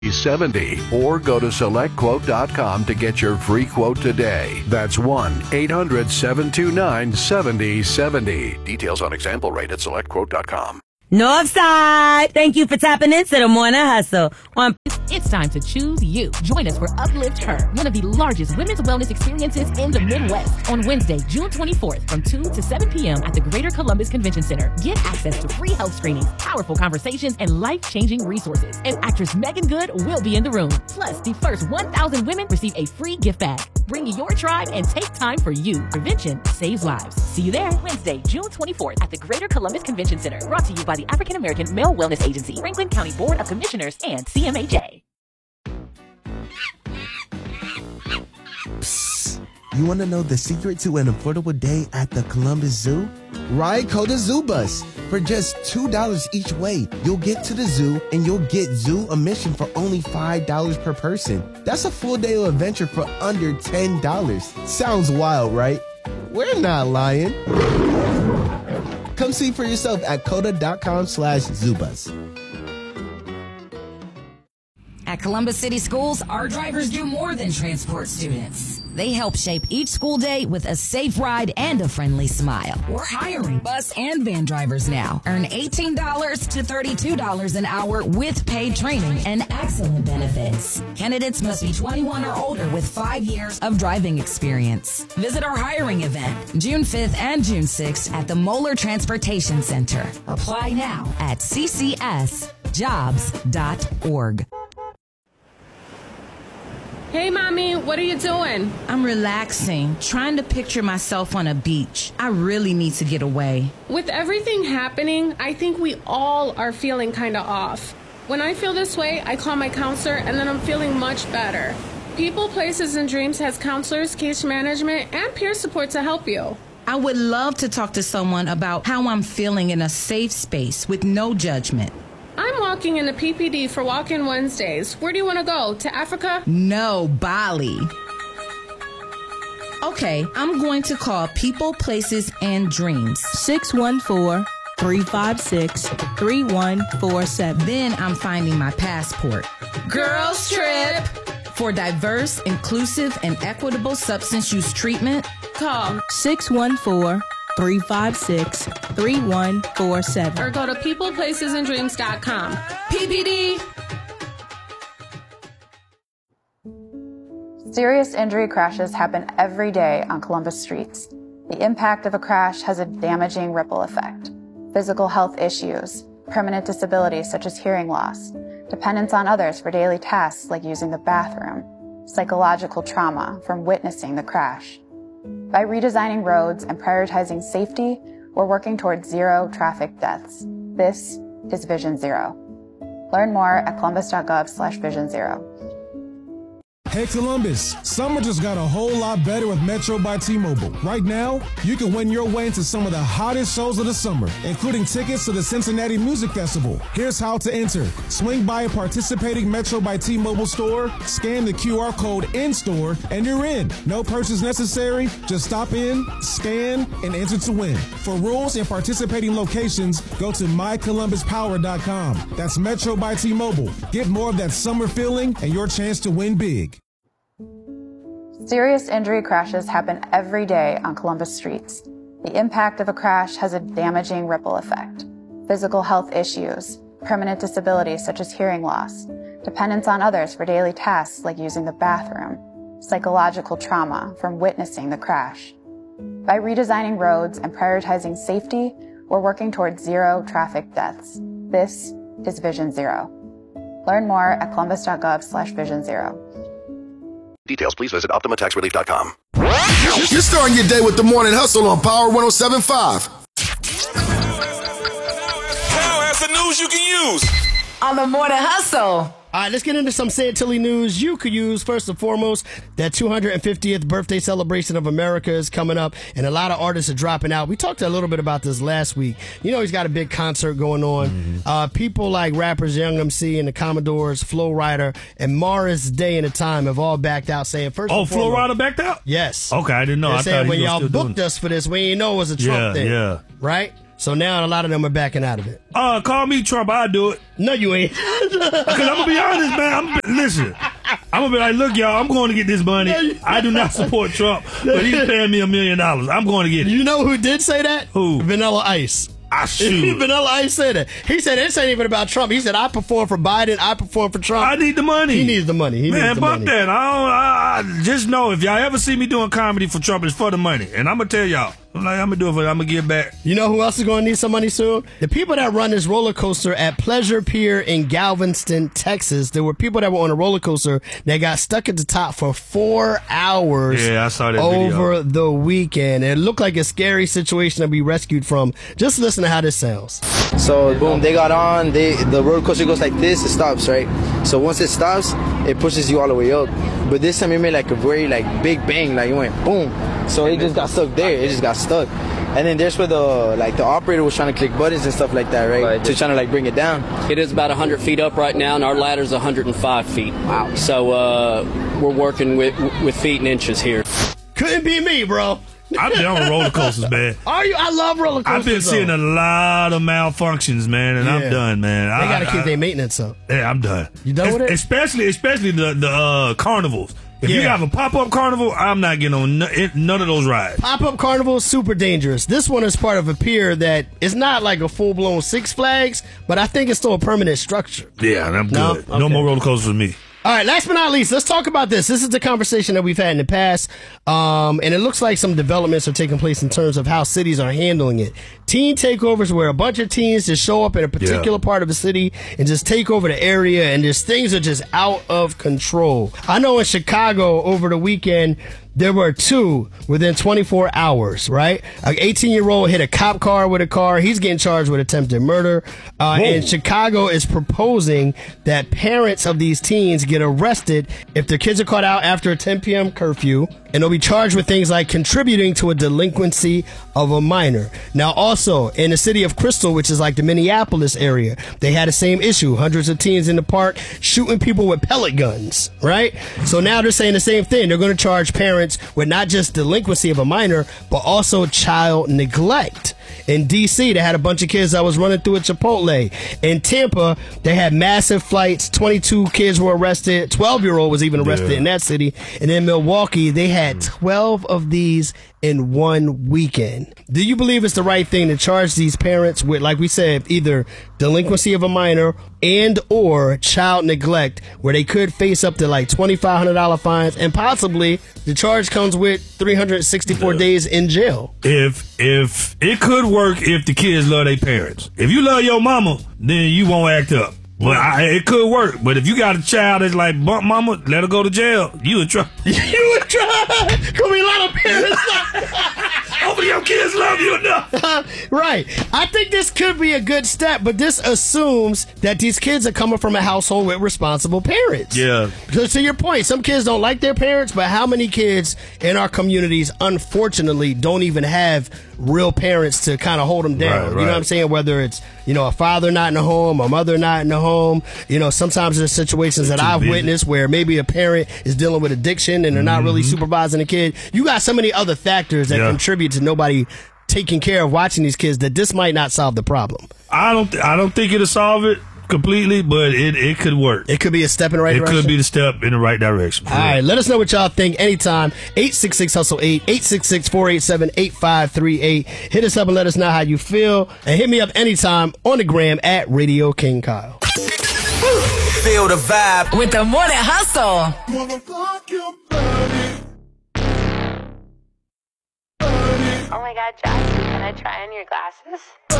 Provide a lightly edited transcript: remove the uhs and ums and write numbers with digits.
70 or go to SelectQuote.com to get your free quote today. That's 1-800-729-7070. Details on example rate at SelectQuote.com. Northside, thank you for tapping into the Morning Hustle. It's time to choose you. Join us for Uplift Her, one of the largest women's wellness experiences in the Midwest, on Wednesday, June 24th from 2 to 7 p.m. at the Greater Columbus Convention Center. Get access to free health screenings, powerful conversations, and life-changing resources. And actress Megan Good will be in the room. Plus, the first 1,000 women receive a free gift bag. Bring your tribe and take time for you. Prevention saves lives. See you there Wednesday, June 24th at the Greater Columbus Convention Center. Brought to you by the African American Male Wellness Agency, Franklin County Board of Commissioners, and CMHA. Psst. You want to know the secret to an affordable day at the Columbus Zoo? Ride Coda Zoo Bus. For just $2 each way, you'll get to the zoo and you'll get zoo admission for only $5 per person. That's a full day of adventure for under $10. Sounds wild, right? We're not lying. Come see for yourself at coda.com/zoobus. At Columbus City Schools, our drivers do more than transport students. They help shape each school day with a safe ride and a friendly smile. We're hiring bus and van drivers now. Earn $18 to $32 an hour with paid training and excellent benefits. Candidates must be 21 or older with 5 years of driving experience. Visit our hiring event, June 5th and June 6th at the Moeller Transportation Center. Apply now at ccsjobs.org. Hey, Mommy, what are you doing? I'm relaxing, trying to picture myself on a beach. I really need to get away. With everything happening, I think we all are feeling kind of off. When I feel this way, I call my counselor, and then I'm feeling much better. People, Places, and Dreams has counselors, case management, and peer support to help you. I would love to talk to someone about how I'm feeling in a safe space with no judgment. I'm walking in the PPD for Walk-In Wednesdays. Where do you want to go? To Africa? No, Bali. Okay, I'm going to call People, Places, and Dreams. 614-356-3147. Then I'm finding my passport. Girls Trip! For diverse, inclusive, and equitable substance use treatment, call 614-356-3147. or go to peopleplacesanddreams.com. PPD! Serious injury crashes happen every day on Columbus streets. The impact of a crash has a damaging ripple effect. Physical health issues, permanent disabilities such as hearing loss, dependence on others for daily tasks like using the bathroom, psychological trauma from witnessing the crash. By redesigning roads and prioritizing safety, we're working towards zero traffic deaths. This is Vision Zero. Learn more at columbus.gov/Vision Zero. Hey Columbus, summer just got a whole lot better with Metro by T-Mobile. Right now, you can win your way into some of the hottest shows of the summer, including tickets to the Cincinnati Music Festival. Here's how to enter. Swing by a participating Metro by T-Mobile store, scan the QR code in-store, and you're in. No purchase necessary. Just stop in, scan, and enter to win. For rules and participating locations, go to mycolumbuspower.com. That's Metro by T-Mobile. Get more of that summer feeling and your chance to win big. Serious injury crashes happen every day on Columbus streets. The impact of a crash has a damaging ripple effect. Physical health issues, permanent disabilities such as hearing loss, dependence on others for daily tasks like using the bathroom, psychological trauma from witnessing the crash. By redesigning roads and prioritizing safety, we're working towards zero traffic deaths. This is Vision Zero. Learn more at columbus.gov/Vision Zero. Details, please visit OptimaTaxRelief.com. You're starting your day with the Morning Hustle on Power 107.5. Now has the news you can use on the Morning Hustle. All right, let's get into some Santilli news you could use. First and foremost, that 250th birthday celebration of America is coming up, and a lot of artists are dropping out. We talked a little bit about this last week. You know he's got a big concert going on. People like rappers Young MC and the Commodores, Flo Rida, and Morris Day and the Time have all backed out, saying first and Flo foremost, Rida backed out? Yes. Okay, I didn't know. They're I saying thought when he was y'all still booked us for this, we didn't know it was a Trump thing. Yeah. Right? So now a lot of them are backing out of it. Call me Trump. I'll do it. No, you ain't. Because I'm going to be honest, man. Listen, I'm going to be like, look, y'all, I'm going to get this money. I do not support Trump, but he's paying me $1 million. I'm going to get it. You know who did say that? Who? Vanilla Ice. I shoot. Vanilla Ice said it. He said this ain't even about Trump. He said I perform for Biden. I perform for Trump. I need the money. He needs the money. Man, fuck that. I just know if y'all ever see me doing comedy for Trump, it's for the money. And I'm going to tell y'all. I'm going to do it for I'm going to give back. You know who else is going to need some money soon? The people that run this roller coaster at Pleasure Pier in Galveston, Texas. There were people that were on a roller coaster that got stuck at the top for 4 hours. Yeah, I saw that over the weekend. It looked like a scary situation to be rescued from. Just listen to how this sounds. So, boom, they got on. The roller coaster goes like this. It stops, right? So once it stops, it pushes you all the way up. But this time it made like a very big bang. Like it went boom. So it just got stuck there. It just got stuck. And then there's where the operator was trying to click buttons and stuff like that, right? To trying to bring it down. It is about 100 feet up right now, and our ladder's 105 feet. Wow. So we're working with feet and inches here. Couldn't be me, bro. I've been on roller coasters, man. Are you? I love roller coasters. I've been seeing a lot of malfunctions, man, and I'm done, man. They got to keep their maintenance up. Yeah, I'm done. You done with it? Especially the carnivals. If you have a pop-up carnival, I'm not getting on none of those rides. Pop-up carnival is super dangerous. This one is part of a pier that is not like a full-blown Six Flags, but I think it's still a permanent structure. Yeah, and I'm good. No more roller coasters for me. All right, last but not least, let's talk about this. This is the conversation that we've had in the past, and it looks like some developments are taking place in terms of how cities are handling it. Teen takeovers, where a bunch of teens just show up in a particular part of the city and just take over the area, and just things are just out of control. I know in Chicago over the weekend, there were 2 within 24 hours, right? An 18-year-old hit a cop car with a car. He's getting charged with attempted murder. And Chicago is proposing that parents of these teens get arrested if their kids are caught out after a 10 p.m. curfew, and they'll be charged with things like contributing to a delinquency of a minor. Now, also, in the city of Crystal, which is like the Minneapolis area, they had the same issue. Hundreds of teens in the park shooting people with pellet guns, right? So now they're saying the same thing. They're going to charge parents with not just delinquency of a minor, but also child neglect. In D.C., they had a bunch of kids that was running through a Chipotle. In Tampa, they had massive flights. 22 kids were arrested. 12-year-old was even arrested in that city. And in Milwaukee, they had 12 of these in one weekend. Do you believe it's the right thing to charge these parents with, like we said, either delinquency of a minor and or child neglect, where they could face up to like $2,500 fines, and possibly the charge comes with 364 days in jail? If it could work if the kids love their parents. If you love your mama, then you won't act up. Well, it could work, but if you got a child that's like, bump mama, let her go to jail, you in trouble. You in trouble. Could be a lot of parents. Hopefully your kids love you enough. Right. I think this could be a good step, but this assumes that these kids are coming from a household with responsible parents. Yeah. Because to your point, some kids don't like their parents, but how many kids in our communities, unfortunately, don't even have real parents to kind of hold them down? Right. You know what I'm saying? Whether it's, a father not in the home, a mother not in the home. Sometimes there's situations that I've witnessed where maybe a parent is dealing with addiction and they're not really supervising the kid. You got so many other factors that contribute to nobody taking care of watching these kids that this might not solve the problem. I don't think it'll solve it completely, but it could work. It could be a step in the right direction. It could be the step in the right direction. All right, let us know what y'all think anytime. 866-HUSTLE-8, 866-487-8538. Hit us up and let us know how you feel. And hit me up anytime on the gram at Radio King Kyle. Feel the vibe with the Morning Hustle. Oh my God, Jess, can I try on your glasses?